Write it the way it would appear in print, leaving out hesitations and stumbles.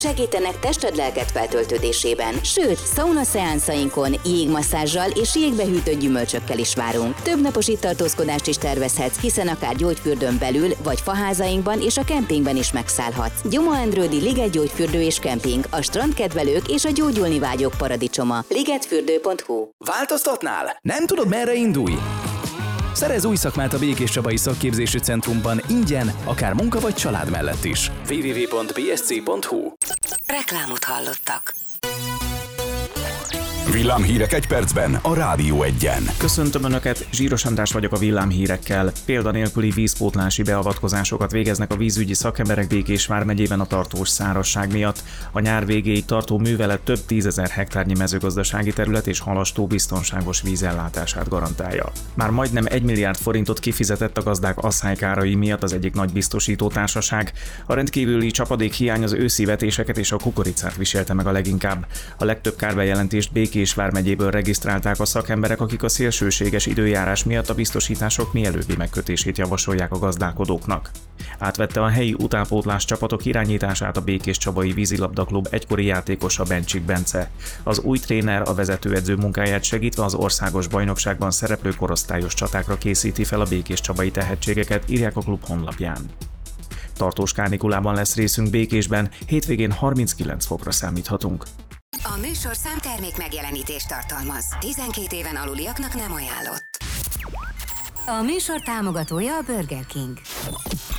Segítenek tested-lelked feltöltődésében, sőt, szaunaszeánszainkon jégmasszázsal és jégbe hűtött gyümölcsökkel is várunk. Több napos itt tartózkodást is tervezhetsz, hiszen akár gyógyfürdőn belül, vagy faházainkban és a kempingben is megszállhatsz. Gyoma-Endrődi Liget Gyógyfürdő és Kemping, a strandkedvelők és a gyógyulni vágyók paradicsoma. ligetfürdő.hu. Változtatnál? Nem tudod, merre indulj? Szerezz új szakmát a Békés Csabai Szakképzési Centrumban ingyen, akár munka vagy család mellett is. www.bsc.hu. Reklámot hallottak. Villámhírek egy percben a Rádió 1-en. Köszöntöm Önöket, Zsíros András vagyok a villámhírekkel. Példanélküli vízpótlási beavatkozásokat végeznek a vízügyi szakemberek Békés vármegyében a tartós szárazság miatt. A nyár végéig tartó művelet több 10 000 hektárnyi mezőgazdasági terület és halastó biztonságos vízellátását garantálja. Már majdnem 1 milliárd forintot kifizetett a gazdák asszálykárai miatt az egyik nagy biztosító társaság. A rendkívüli csapadék hiány az őszi vetéseket és a kukoricát viselte meg a leginkább. A legtöbb kárbejelentést Békés vármegyéből regisztrálták a szakemberek, akik a szélsőséges időjárás miatt a biztosítások mielőbbi megkötését javasolják a gazdálkodóknak. Átvette a helyi utánpótlás csapatok irányítását a Békés Csabai Vízilabdaklub egykori játékosa Bencsik Bence. Az új tréner a vezetőedző munkáját segítve az országos bajnokságban szereplő korosztályos csatákra készíti fel a Békés Csabai tehetségeket, írják a klub honlapján. Tartós kánikulában lesz részünk Békésben, hétvégén 39 fokra számíthatunk. A műsorszám termék megjelenítést tartalmaz. 12 éven aluliaknak nem ajánlott. A műsor támogatója a Burger King.